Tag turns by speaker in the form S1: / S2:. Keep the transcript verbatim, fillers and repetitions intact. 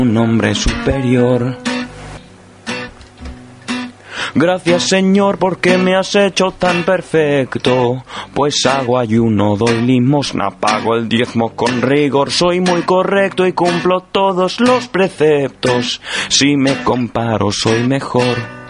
S1: un hombre superior. Gracias, Señor, porque me has hecho tan perfecto. Pues hago ayuno, doy limosna, pago el diezmo con rigor. Soy muy correcto y cumplo todos los preceptos. Si me comparo, soy mejor.